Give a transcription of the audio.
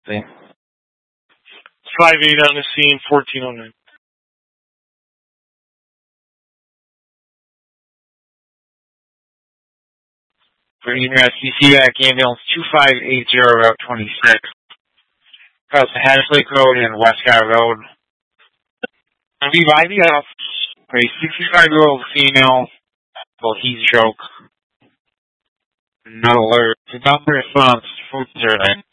thing. 5-8 on the scene, 1409. For EMS, CCAC ambulance 2580 Route 26. Across the Hatch Lake Road and Westcott Road. Be by the for a 65-year-old female, well, heat stroke. No alert. The number response 409.